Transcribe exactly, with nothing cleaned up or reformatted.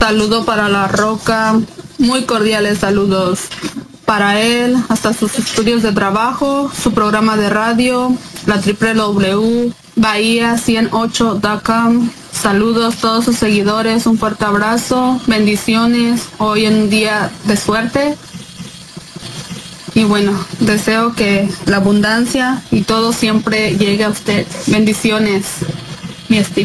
saludo para La Roca, muy cordiales saludos para él, hasta sus estudios de trabajo, su programa de radio, la w w w punto bahía ciento ocho punto com. Saludos a todos sus seguidores, un fuerte abrazo, bendiciones, hoy en un día de suerte. Y bueno, deseo que la abundancia y todo siempre llegue a usted. Bendiciones, mi estimado.